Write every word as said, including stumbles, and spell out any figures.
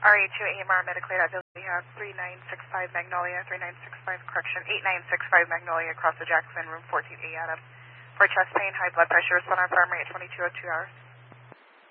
R A two A M R Medicare, we have three nine six five Magnolia, three nine six five, correction, eight nine six five Magnolia across the Jackson, room fourteen A, Adam. For chest pain, high blood pressure, respond on primary at twenty-two oh two hours.